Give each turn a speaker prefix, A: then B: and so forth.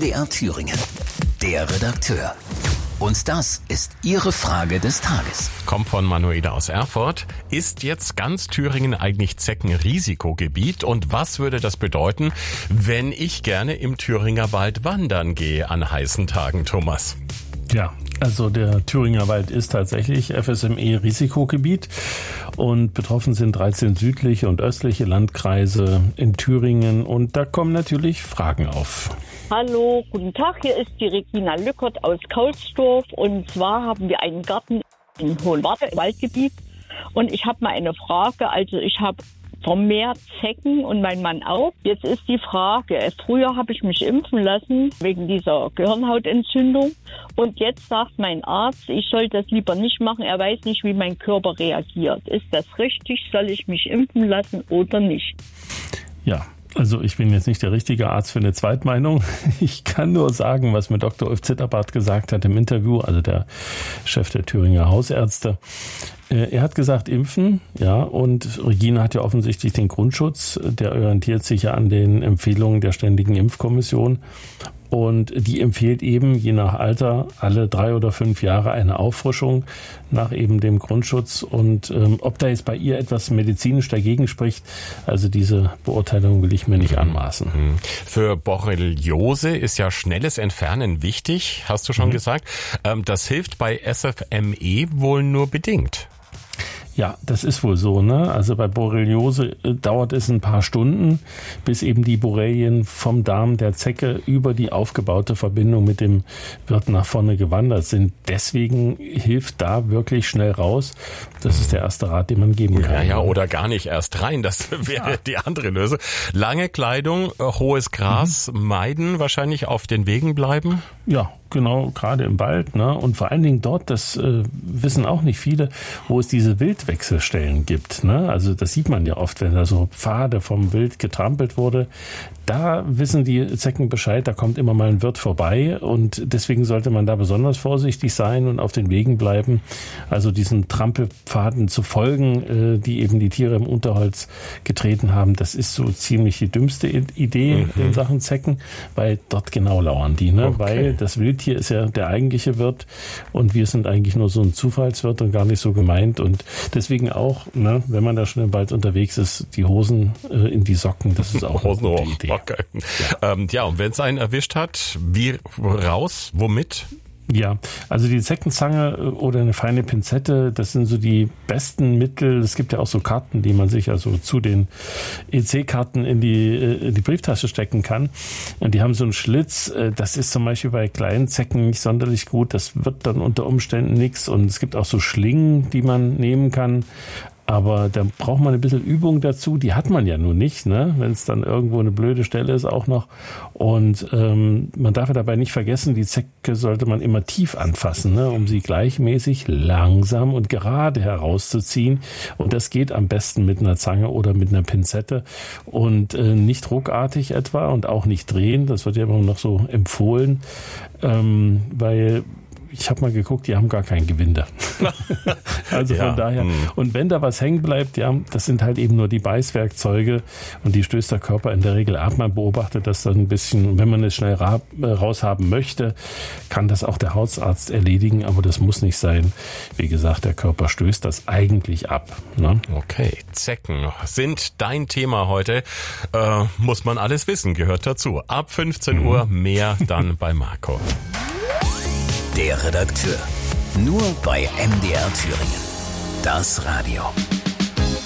A: MDR Thüringen. Der Redakteur. Und das ist Ihre Frage des Tages.
B: Kommt von Manuela aus Erfurt. Ist jetzt ganz Thüringen eigentlich Zeckenrisikogebiet? Und was würde das bedeuten, wenn ich gerne im Thüringer Wald wandern gehe an heißen Tagen, Thomas?
C: Ja, also der Thüringer Wald ist tatsächlich FSME-Risikogebiet und betroffen sind 13 südliche und östliche Landkreise in Thüringen und da kommen natürlich Fragen auf.
D: Hallo, guten Tag, hier ist die Regina Lückert aus Kaulsdorf und zwar haben wir einen Garten in Hohenwarte im Waldgebiet und ich habe mal eine Frage, also ich habe vermehrt Zecken und mein Mann auch. Jetzt ist die Frage, früher habe ich mich impfen lassen wegen dieser Gehirnhautentzündung und jetzt sagt mein Arzt, ich soll das lieber nicht machen, er weiß nicht, wie mein Körper reagiert. Ist das richtig? Soll ich mich impfen lassen oder nicht?
C: Ja. Also ich bin jetzt nicht der richtige Arzt für eine Zweitmeinung. Ich kann nur sagen, was mir Dr. Ulf Zitterbart gesagt hat im Interview, also der Chef der Thüringer Hausärzte. Er hat gesagt, impfen, ja, und Regina hat ja offensichtlich den Grundschutz, der orientiert sich ja an den Empfehlungen der Ständigen Impfkommission. Und die empfiehlt eben, je nach Alter, alle 3 oder 5 Jahre eine Auffrischung nach eben dem Grundschutz. Und ob da jetzt bei ihr etwas medizinisch dagegen spricht, also diese Beurteilung will ich mir nicht anmaßen.
B: Für Borreliose ist ja schnelles Entfernen wichtig, hast du schon gesagt. Das hilft bei SFME wohl nur bedingt.
C: Ja, das ist wohl so, ne? Also bei Borreliose dauert es ein paar Stunden, bis eben die Borrelien vom Darm der Zecke über die aufgebaute Verbindung mit dem Wirt nach vorne gewandert sind. Deswegen hilft da wirklich schnell raus. Das ist der erste Rat, den man geben kann.
B: Ja, oder gar nicht erst rein. Das wäre die andere Lösung. Lange Kleidung, hohes Gras meiden, wahrscheinlich auf den Wegen bleiben.
C: Ja, genau, gerade im Wald, ne? Und vor allen Dingen dort, das wissen auch nicht viele, wo es diese Wildwechselstellen gibt, ne? Also das sieht man ja oft, wenn da so Pfade vom Wild getrampelt wurde. Da wissen die Zecken Bescheid, da kommt immer mal ein Wirt vorbei und deswegen sollte man da besonders vorsichtig sein und auf den Wegen bleiben. Also diesen Trampelpfaden zu folgen, die eben die Tiere im Unterholz getreten haben, das ist so ziemlich die dümmste Idee in Sachen Zecken, weil dort genau lauern die, ne?
B: Okay.
C: Weil das Wildtier ist ja der eigentliche Wirt und wir sind eigentlich nur so ein Zufallswirt und gar nicht so gemeint und deswegen auch, ne, wenn man da schon im Wald unterwegs ist, die Hosen in die Socken, das ist auch
B: Hosen
C: eine gute
B: hoch.
C: Idee.
B: Okay. Ja, und wenn es einen erwischt hat, wie raus, womit?
C: Ja, also die Zeckenzange oder eine feine Pinzette, das sind so die besten Mittel. Es gibt ja auch so Karten, die man sich also zu den EC-Karten in die Brieftasche stecken kann. Und die haben so einen Schlitz. Das ist zum Beispiel bei kleinen Zecken nicht sonderlich gut. Das wird dann unter Umständen nichts. Und es gibt auch so Schlingen, die man nehmen kann. Aber da braucht man ein bisschen Übung dazu. Die hat man ja nun nicht, ne? Wenn es dann irgendwo eine blöde Stelle ist auch noch. Und man darf ja dabei nicht vergessen, die Zecke sollte man immer tief anfassen, ne? Um sie gleichmäßig, langsam und gerade herauszuziehen. Und das geht am besten mit einer Zange oder mit einer Pinzette. Und nicht ruckartig etwa und auch nicht drehen. Das wird ja immer noch so empfohlen, weil ich habe mal geguckt, die haben gar kein Gewinde. Also von daher. Und wenn da was hängen bleibt, ja, das sind halt eben nur die Beißwerkzeuge und die stößt der Körper in der Regel ab. Man beobachtet das dann ein bisschen. Wenn man es schnell raushaben möchte, kann das auch der Hausarzt erledigen, aber das muss nicht sein. Wie gesagt, der Körper stößt das eigentlich ab. Ne?
B: Okay, Zecken sind dein Thema heute. Muss man alles wissen, gehört dazu. Ab 15 Uhr mehr dann bei Marco.
A: Der Redakteur. Nur bei MDR Thüringen. Das Radio.